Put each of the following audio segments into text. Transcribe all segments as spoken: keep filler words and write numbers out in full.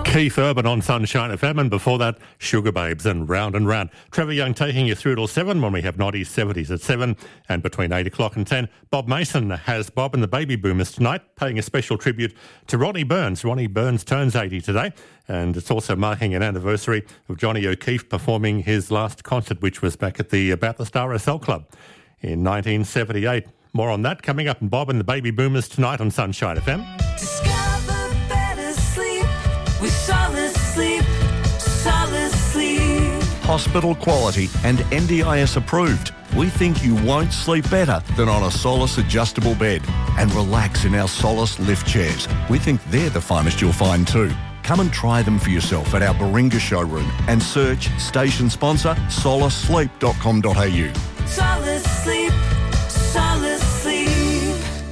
Keith Urban on Sunshine F M, and before that, Sugar Babes and Round and Round. Trevor Young taking you through till seven when we have nineties, seventies at seven, and between eight o'clock and ten, Bob Mason has Bob and the Baby Boomers tonight, paying a special tribute to Ronnie Burns. Ronnie Burns turns eighty today, and it's also marking an anniversary of Johnny O'Keefe performing his last concert, which was back at the About the Star S L Club in nineteen seventy-eight. More on that coming up in Bob and the Baby Boomers tonight on Sunshine F M. Discover better sleep with Solid Sleep. Solid Sleep. Hospital quality and N D I S approved. We think you won't sleep better than on a Solace adjustable bed, and relax in our Solace lift chairs. We think they're the finest you'll find too. Come and try them for yourself at our Baringa showroom and search station sponsor solar sleep dot com dot a u. Solid Sleep. Solid Sleep.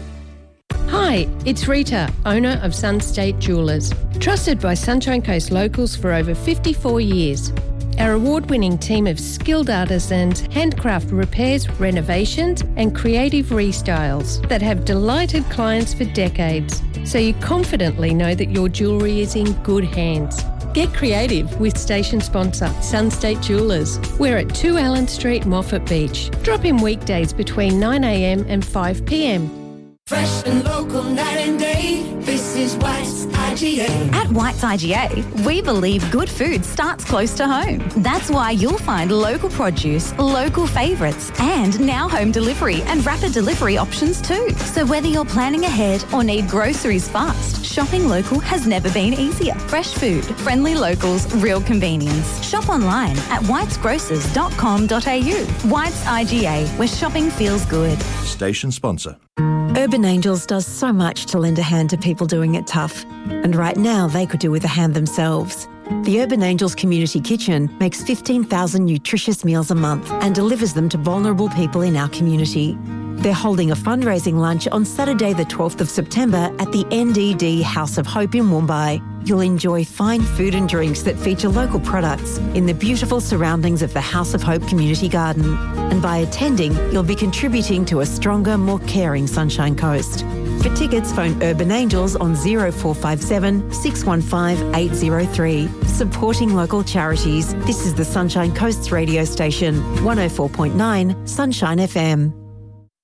Hi, it's Rita, owner of Sunstate Jewellers. Trusted by Sunshine Coast locals for over fifty-four years. Our award-winning team of skilled artisans handcraft repairs, renovations and creative restyles that have delighted clients for decades. So you confidently know that your jewellery is in good hands. Get creative with station sponsor Sunstate Jewellers. We're at two Allen Street, Moffat Beach. Drop in weekdays between nine a m and five p m. Fresh and local night and day. This is White's I G A. At White's I G A, we believe good food starts close to home. That's why you'll find local produce, local favourites, and now home delivery and rapid delivery options too. So whether you're planning ahead or need groceries fast, shopping local has never been easier. Fresh food, friendly locals, real convenience. Shop online at whites grocers dot com dot a u. White's I G A, where shopping feels good. Station sponsor. Urban Angels does so much to lend a hand to people doing it tough. And right now, they could do with a hand themselves. The Urban Angels Community Kitchen makes fifteen thousand nutritious meals a month and delivers them to vulnerable people in our community. They're holding a fundraising lunch on Saturday the twelfth of September at the N D D House of Hope in Woombye. You'll enjoy fine food and drinks that feature local products in the beautiful surroundings of the House of Hope Community Garden. And by attending, you'll be contributing to a stronger, more caring Sunshine Coast. For tickets, phone Urban Angels on zero four five seven, six one five, eight zero three. Supporting local charities, this is the Sunshine Coast's radio station, one oh four point nine Sunshine F M.